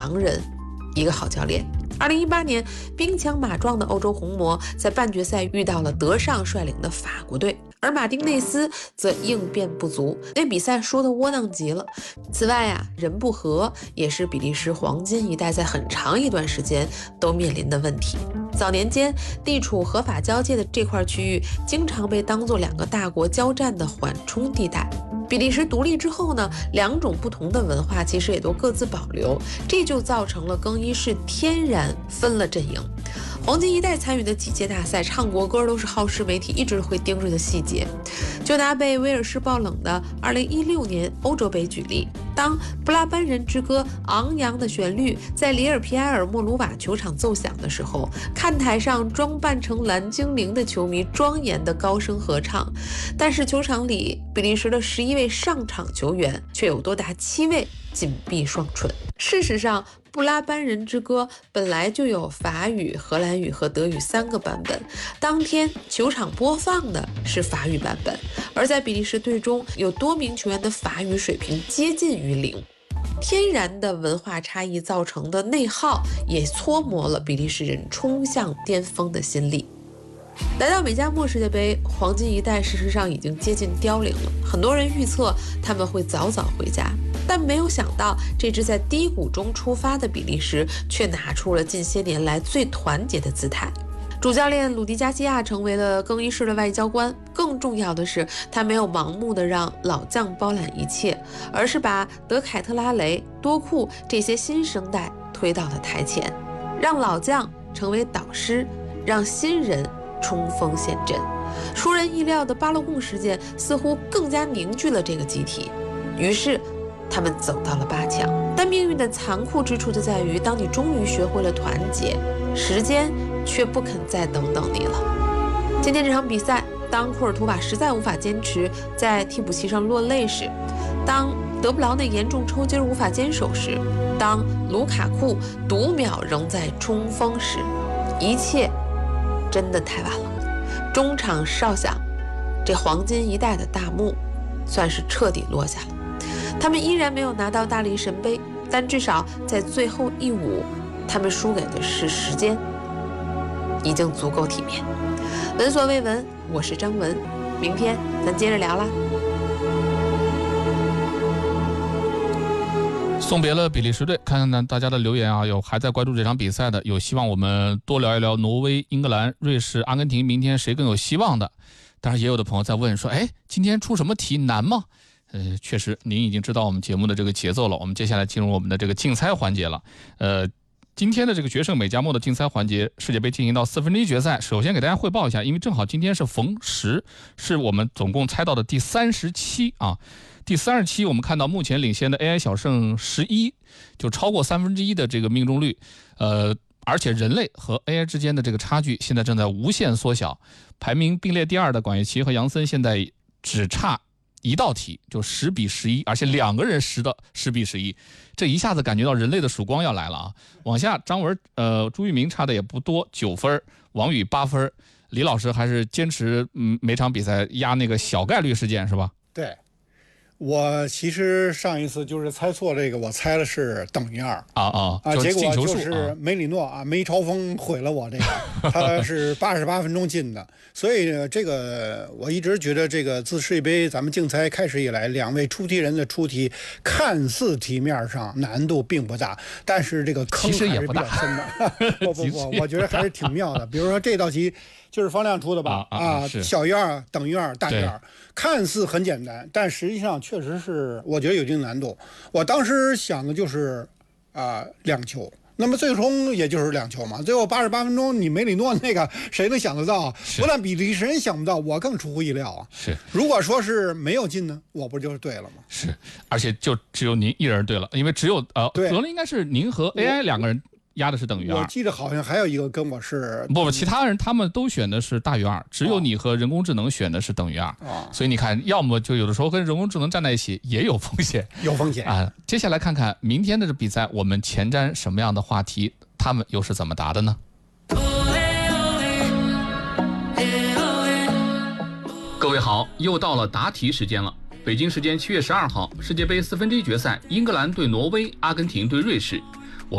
强人，一个好教练。2018年，兵强马壮的欧洲红魔在半决赛遇到了德尚率领的法国队，而马丁内斯则应变不足，那比赛输得窝囊极了。此外人不和也是比利时黄金一代在很长一段时间都面临的问题。早年间，地处合法交界的这块区域，经常被当作两个大国交战的缓冲地带。比利时独立之后呢，两种不同的文化其实也都各自保留，这就造成了更衣室天然分了阵营。黄金一代参与的几届大赛，唱国歌都是好事媒体一直会盯着的细节。就拿被威尔士爆冷的2016年欧洲杯举例，当布拉班人之歌昂扬的旋律在里尔皮埃尔莫鲁瓦球场奏响的时候，看台上装扮成蓝精灵的球迷庄严的高声合唱，但是球场里比利时的11位上场球员却有多达7位紧闭双唇。事实上，布拉班人之歌本来就有法语、荷兰语和德语3个版本，当天球场播放的是法语版本，而在比利时队中有多名球员的法语水平接近于0。天然的文化差异造成的内耗也搓磨了比利时人冲向巅峰的心力。来到美加墨世界杯，黄金一代事实上已经接近凋零了，很多人预测他们会早早回家，但没有想到这支在低谷中出发的比利时却拿出了近些年来最团结的姿态。主教练鲁迪加西亚成为了更衣室的外交官，更重要的是他没有盲目的让老将包揽一切，而是把德凯特拉雷、多库这些新生代推到了台前，让老将成为导师，让新人冲锋陷阵。出人意料的巴洛贡事件似乎更加凝聚了这个集体，于是他们走到了8强。但命运的残酷之处就在于，当你终于学会了团结，时间却不肯再等你了。今天这场比赛，当库尔图瓦实在无法坚持在替补席上落泪时，当德布劳内严重抽筋无法坚守时，当卢卡库读秒仍在冲锋时，一切真的太晚了。中场哨响，这黄金一代的大幕算是彻底落下了。他们依然没有拿到大力神杯，但至少在最后一舞，他们输给的是时间，已经足够体面。闻所未闻，我是张文，明天咱接着聊啦。 送别了比利时队，看看大家的留言啊，有还在关注这场比赛的，有希望我们多聊一聊挪威、英格兰、瑞士、阿根廷，明天谁更有希望的。当然也有的朋友在问说，今天出什么题难吗？确实您已经知道我们节目的这个节奏了，我们接下来进入我们的这个竞猜环节了。今天的这个决胜美加墨的竞猜环节，世界杯进行到1/4决赛，首先给大家汇报一下，因为正好今天是逢10，是我们总共猜到的第37啊。第37我们看到目前领先的 AI 小胜11，就超过1/3的这个命中率，而且人类和 AI 之间的这个差距现在正在无限缩小，排名并列第2的管乐琪和杨森现在只差1道题，就10-11，而且2个人10-11，这一下子感觉到人类的曙光要来了啊！往下，张文、朱玉明差的也不多，9分，王宇8分，李老师还是坚持每场比赛压那个小概率事件是吧？ 对。我其实上一次就是猜错这个，我猜的是等于2结果就是梅里诺梅超风毁了我这个，他是88分钟进的，所以这个我一直觉得这个自世界杯咱们竞猜开始以来，2位出题人的出题看似题面上难度并不大，但是这个坑还是比较深的。不，我觉得还是挺妙的。比如说这道题就是方亮出的吧？小于2等于2大于2，看似很简单，但实际上确实是我觉得有一定难度。我当时想的就是2球，那么最终也就是2球嘛。最后88分钟，你梅里诺那个谁能想得到？不但比利时人想不到，我更出乎意料啊。 是， 如果说是没有进呢，我不就是对了吗？ 是，而且就只有您一人对了，因为只有可能应该是您和 AI 2个人压的是等于2。 我记得好像还有一个跟我是不，其他人他们都选的是大于2，只有你和人工智能选的是等于2。所以你看，要么就有的时候跟人工智能站在一起也有风险，啊。接下来看看明天的这比赛，我们前瞻什么样的话题，他们又是怎么答的呢？各位好，又到了答题时间了。北京时间7月12号，世界杯1/4决赛，英格兰对挪威，阿根廷对瑞士。